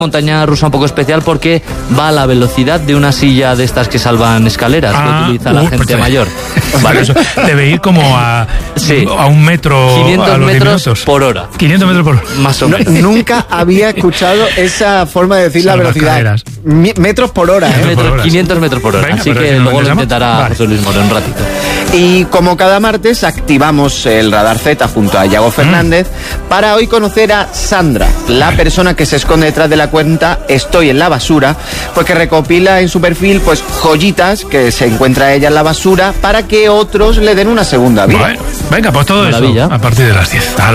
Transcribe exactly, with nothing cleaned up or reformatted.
Montaña rusa un poco especial porque va a la velocidad de una silla de estas que salvan escaleras, ah, que utiliza la uh, gente pues mayor. Vale. Eso debe ir como a, sí. a un metro quinientos a los metros minutos. Por hora. quinientos metros por hora. Más o menos. No, nunca había escuchado esa forma de decir Salva la velocidad. Carreras. Metros por hora. ¿eh? Metros, por quinientos metros por hora. Venga, Así que luego lo intentará vale. José Luis Moro un ratito. Y como cada martes activamos el Radar Z junto a Yago Fernández mm. para hoy conocer a Sandra, la vale. persona que se esconde detrás de la cuenta Estoy en la basura, porque recopila en su perfil pues joyitas que se encuentra ella en la basura para que otros le den una segunda vida. Bueno, venga, pues todo Maravilla. Eso a partir de las diez.